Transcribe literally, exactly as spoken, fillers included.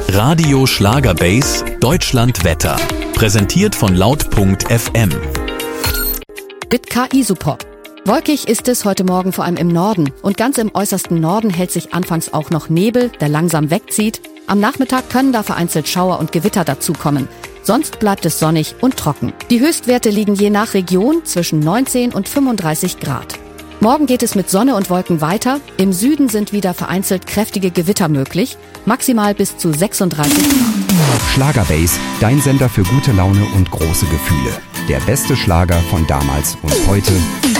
Radio Schlagerbase Deutschland Wetter. Präsentiert von laut punkt f m. Mit K I-Support. Wolkig ist es heute Morgen vor allem im Norden. Und ganz im äußersten Norden hält sich anfangs auch noch Nebel, der langsam wegzieht. Am Nachmittag können da vereinzelt Schauer und Gewitter dazukommen. Sonst bleibt es sonnig und trocken. Die Höchstwerte liegen je nach Region zwischen neunzehn und fünfunddreißig Grad. Morgen geht es mit Sonne und Wolken weiter. Im Süden sind wieder vereinzelt kräftige Gewitter möglich. Maximal bis zu sechsunddreißig Grad. Schlagerbase, dein Sender für gute Laune und große Gefühle. Der beste Schlager von damals und heute.